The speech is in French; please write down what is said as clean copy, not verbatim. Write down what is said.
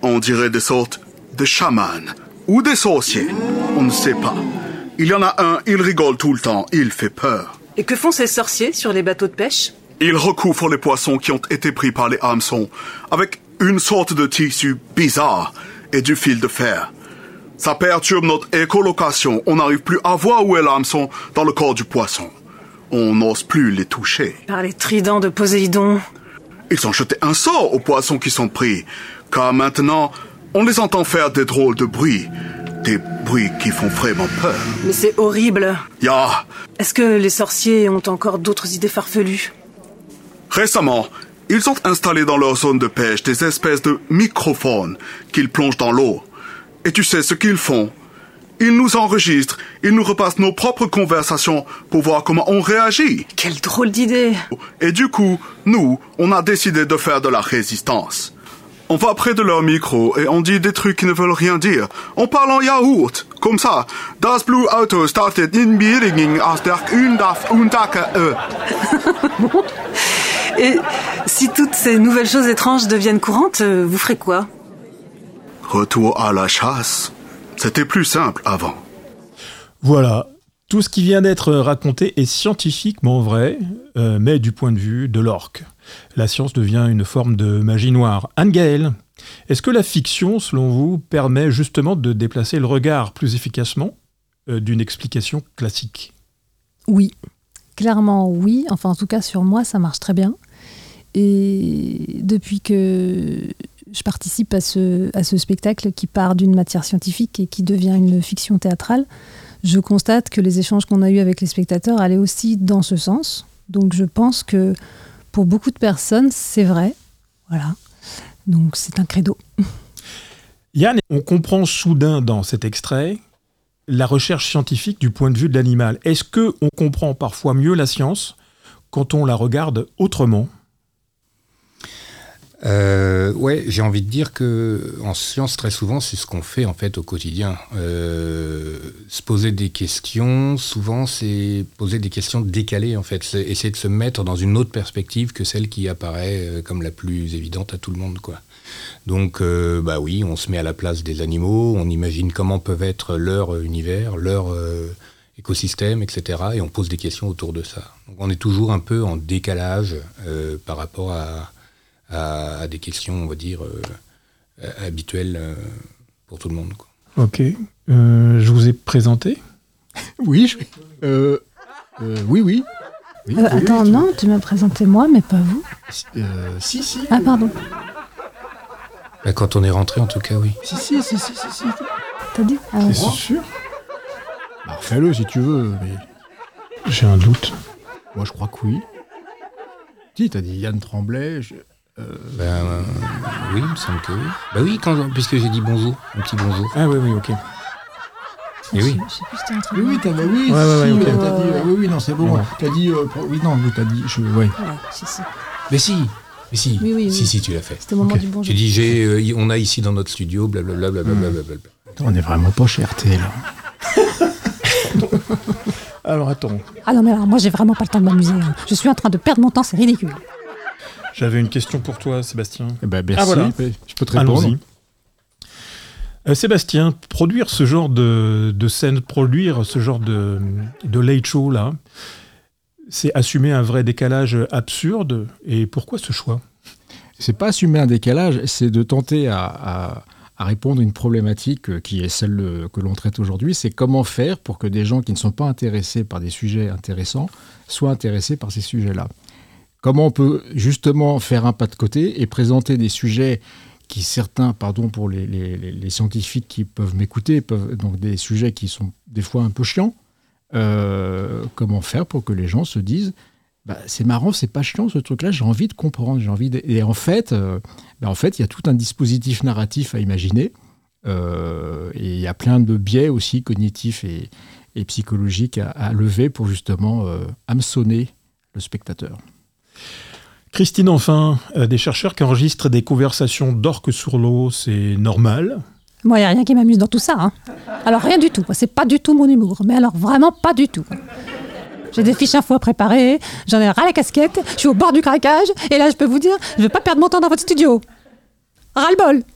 On dirait des sortes de chamans ou des sorciers. On ne sait pas. Il y en a un, il rigole tout le temps, il fait peur. Et que font ces sorciers sur les bateaux de pêche? Ils recouvrent les poissons qui ont été pris par les hameçons avec une sorte de tissu bizarre et du fil de fer. Ça perturbe notre écolocation. On n'arrive plus à voir où est l'hameçon dans le corps du poisson. On n'ose plus les toucher. Par les tridents de Poséidon. Ils ont jeté un sort aux poissons qui sont pris. Car maintenant, on les entend faire des drôles de bruits. Des bruits qui font vraiment peur. Mais c'est horrible. Est-ce que les sorciers ont encore d'autres idées farfelues? Récemment, ils ont installé dans leur zone de pêche des espèces de microphones qu'ils plongent dans l'eau. Et tu sais ce qu'ils font? Ils nous enregistrent, ils nous repassent nos propres conversations pour voir comment on réagit. Quelle drôle d'idée! Et du coup, nous, on a décidé de faire de la résistance. On va près de leur micro et on dit des trucs qui ne veulent rien dire. On parle en yaourt, comme ça. Das Blue Auto startet in Bieringen aus der Undake. Bon. Et si toutes ces nouvelles choses étranges deviennent courantes, vous ferez quoi? Retour à la chasse. C'était plus simple avant. Voilà. Tout ce qui vient d'être raconté est scientifiquement vrai, mais du point de vue de l'orque. La science devient une forme de magie noire. Anne-Gaëlle, est-ce que la fiction, selon vous, permet justement de déplacer le regard plus efficacement d'une explication classique? Oui, clairement oui. Enfin, en tout cas, sur moi, ça marche très bien. Et depuis que je participe à ce spectacle qui part d'une matière scientifique et qui devient une fiction théâtrale, je constate que les échanges qu'on a eus avec les spectateurs allaient aussi dans ce sens. Donc je pense que pour beaucoup de personnes, c'est vrai. Voilà. Donc c'est un credo. Yann, on comprend soudain dans cet extrait la recherche scientifique du point de vue de l'animal. Est-ce qu'on comprend parfois mieux la science quand on la regarde autrement ? Ouais, j'ai envie de dire que en science, très souvent, c'est ce qu'on fait en fait au quotidien. Se poser des questions, souvent, c'est poser des questions décalées en fait. C'est essayer de se mettre dans une autre perspective que celle qui apparaît comme la plus évidente à tout le monde, quoi. Donc, bah oui, on se met à la place des animaux, on imagine comment peuvent être leur univers, leur écosystème, etc. Et on pose des questions autour de ça. Donc, on est toujours un peu en décalage par rapport à des questions, on va dire, habituelles pour tout le monde, quoi. Ok. Je vous ai présenté ? Oui. Oui. Attends, non, tu m'as présenté moi, mais pas vous. Si. Ah, pardon. Bah, quand on est rentré, en tout cas, oui. Si. T'as dit ? Ah, ouais. C'est sûr. Bah, fais-le si tu veux, mais... J'ai un doute. Moi, je crois que oui. Si, t'as dit Yann Tremblay... Oui, il me semble que oui. Bah oui, puisque j'ai dit bonjour, un petit bonjour. Ah oui, ok. Et oui. Je sais plus si t'es un truc. Oui, t'as dit... Ouais, ok. T'as dit... Oui, non, c'est bon. Ouais. T'as dit... oui, non, t'as dit... Ouais. Ouais, si. Mais si. Oui. Si, tu l'as fait. C'était au moment du bonjour. Tu dis, on a ici dans notre studio, blablabla. On est vraiment pas chez RT, là. Alors, attends. Ah non, mais alors, moi, j'ai vraiment pas le temps de m'amuser. Hein. Je suis en train de perdre mon temps, c'est ridicule. J'avais une question pour toi, Sébastien. Merci. Ah, voilà. Je peux te répondre. Allons-y. Sébastien, produire ce genre de scène, produire ce genre de late show, là, c'est assumer un vrai décalage absurde. Et pourquoi ce choix ? C'est pas assumer un décalage, c'est de tenter à répondre à une problématique qui est celle que l'on traite aujourd'hui. C'est comment faire pour que des gens qui ne sont pas intéressés par des sujets intéressants soient intéressés par ces sujets-là. Comment on peut justement faire un pas de côté et présenter des sujets qui, certains, pardon pour les scientifiques qui peuvent m'écouter, donc des sujets qui sont des fois un peu chiants. Comment faire pour que les gens se disent c'est marrant, c'est pas chiant ce truc-là, j'ai envie de comprendre, Et en fait, il y a tout un dispositif narratif à imaginer et il y a plein de biais aussi cognitifs et psychologiques à lever pour justement hameçonner le spectateur. Christine, enfin, des chercheurs qui enregistrent des conversations d'orques sur l'eau, c'est normal ? Moi, il n'y a rien qui m'amuse dans tout ça. Hein. Alors, rien du tout. C'est pas du tout mon humour. Mais alors, vraiment pas du tout. J'ai des fiches infos à préparer, j'en ai ras la casquette, je suis au bord du craquage, et là, je peux vous dire, je ne vais pas perdre mon temps dans votre studio. Ras-le-bol.